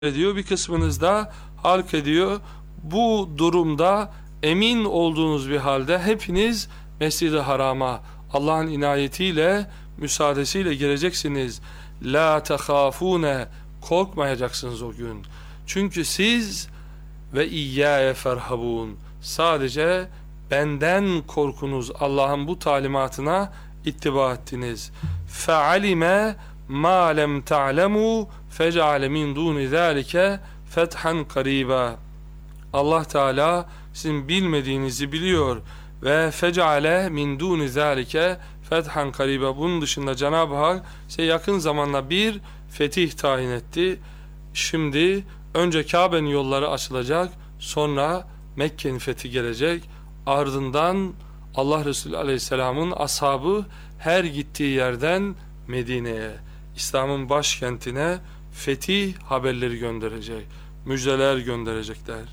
ediyor, bir kısmınız da halk ediyor. Bu durumda emin olduğunuz bir halde hepiniz Mescid-i Haram'a Allah'ın inayetiyle, müsaadesiyle geleceksiniz. La tehafune, korkmayacaksınız o gün. Çünkü siz ve iyyâye ferhabun, sadece benden korkunuz, Allah'ın bu talimatına ittiba ettiniz. Fealime ma lem ta'lemu fec'ale min duni zâlike fethan kariba. Allah Teala sizin bilmediğinizi biliyor ve fec'ale min duni zâlike fethan kariba. Bunun dışında Cenab-ı Hak size yakın zamanda bir fetih tayin etti. Şimdi önce Kabe'nin yolları açılacak, sonra Mekke'nin fethi gelecek. Ardından Allah Resulü Aleyhisselam'ın ashabı her gittiği yerden Medine'ye, İslam'ın başkentine fetih haberleri gönderecek, müjdeler gönderecekler.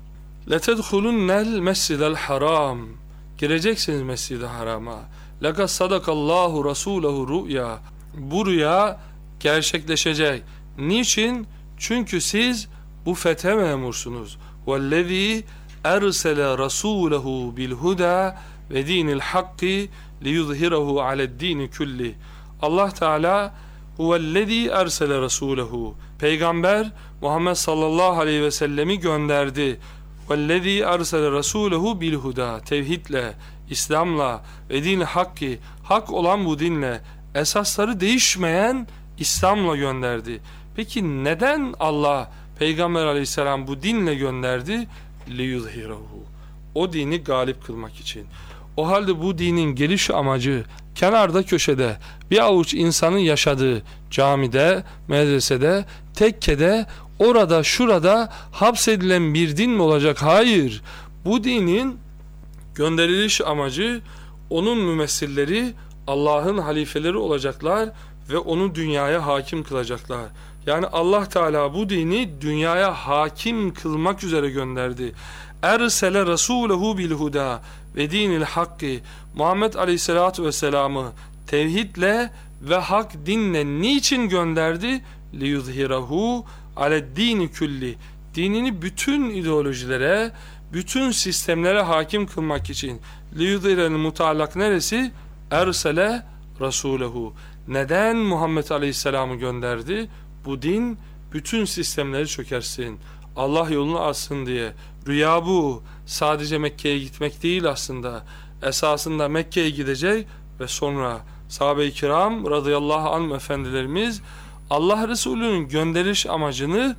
لَتَدْخُلُنَّ الْمَسْجِدَ الْحَرَامِ, gireceksiniz Mescid-i Haram'a. لَقَدْ صَدَقَ اللّٰهُ رَسُولَهُ رُؤْيَا, bu rüya gerçekleşecek. Niçin? Çünkü siz bu fethe memursunuz. وَالَّذ۪ي اَرْسَلَ رَسُولَهُ بِالْهُدَى وَد۪ينِ الْحَقِّ لِيُظْهِرَهُ عَلَى الد۪ينِ كُلِّهِ. Allah Teala huvellezî ersele rasûlehu, Peygamber Muhammed sallallahu aleyhi ve sellemi gönderdi. Vellezî ersele rasûlehu bilhuda, tevhidle, İslam'la ve din-i hakki, hak olan bu dinle, esasları değişmeyen İslam'la gönderdi. Peki neden Allah Peygamber aleyhisselam bu dinle gönderdi? Liyuzhirahu, o dini galip kılmak için. O halde bu dinin geliş amacı kenarda köşede bir avuç insanın yaşadığı camide, medresede, tekkede, orada şurada hapsedilen bir din mi olacak? Hayır. Bu dinin gönderiliş amacı, onun mümessilleri Allah'ın halifeleri olacaklar ve onu dünyaya hakim kılacaklar. Yani Allah Teala bu dini dünyaya hakim kılmak üzere gönderdi. Ersele rasulehu bil huda ve dinil hakki, Muhammed Aleyhisselatü Vesselam'ı tevhidle ve hak dinle niçin gönderdi? Liyuzhirahu ale'd-dini külli, dinini bütün ideolojilere, bütün sistemlere hakim kılmak için. Liyuzhire'nin mutallak neresi? Ersele rasulehu. Neden Muhammed Aleyhisselam'ı gönderdi? Bu din bütün sistemleri çökersin, Allah yolunu alsın diye. Rüya bu. Sadece Mekke'ye gitmek değil aslında. Esasında Mekke'ye gidecek ve sonra sahabe-i kiram radıyallahu anh efendilerimiz Allah Resulü'nün gönderiş amacını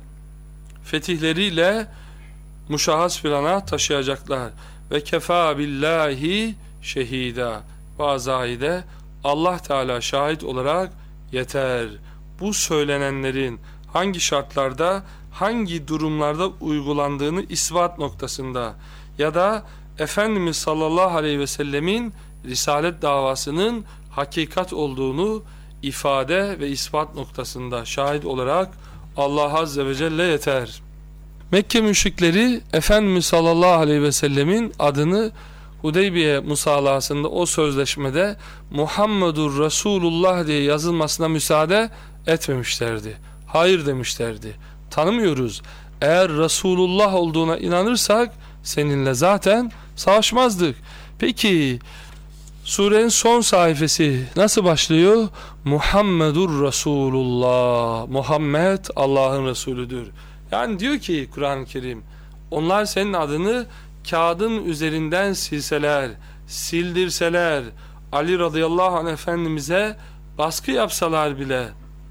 fetihleriyle muşahhas plana taşıyacaklar. Ve kefâ billahi şehîdâ. Bazı ayette Allah Teala şahit olarak yeter. Bu söylenenlerin hangi şartlarda, hangi durumlarda uygulandığını ispat noktasında ya da Efendimiz sallallahu aleyhi ve sellemin risalet davasının hakikat olduğunu ifade ve ispat noktasında şahit olarak Allah azze ve celle yeter. Mekke müşrikleri Efendimiz sallallahu aleyhi ve sellemin adını Hudeybiye musalahasında, o sözleşmede Muhammedur Resulullah diye yazılmasına müsaade etmemişlerdi. Hayır demişlerdi. Tanımıyoruz. Eğer Resulullah olduğuna inanırsak seninle zaten savaşmazdık. Peki surenin son sayfası nasıl başlıyor? Muhammedur Resulullah. Muhammed Allah'ın Resulüdür. Yani diyor ki Kur'an-ı Kerim, onlar senin adını kağıdın üzerinden silseler, sildirseler, Ali radıyallahu anh Efendimiz'e baskı yapsalar bile,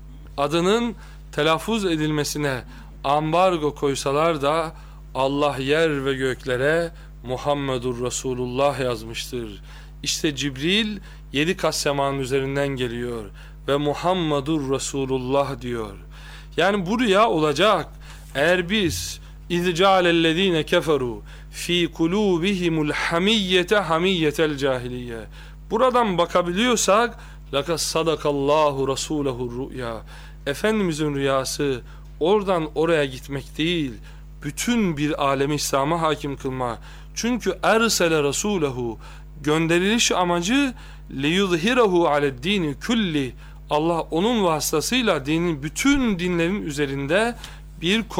adının telaffuz edilmesine ambargo koysalar da Allah yer ve göklere Muhammedur Resulullah yazmıştır. İşte Cibril 7 kat semanın üzerinden geliyor ve Muhammedur Resulullah diyor. Yani bu rüya olacak. Eğer biz İzca'lellezine keferu fi kulubihimul hamiyyete hamiyyetel cahiliye, buradan bakabiliyorsak laka sadakallahu rasulehu rüya, Efendimizin rüyası oradan oraya gitmek değil, bütün bir alemi İslam'a hakim kılma. Çünkü ersele rasulehu, gönderiliş amacı liyuzhirahu ale'd-dini külli, Allah onun vasıtasıyla dinin bütün dinlerin üzerinde bir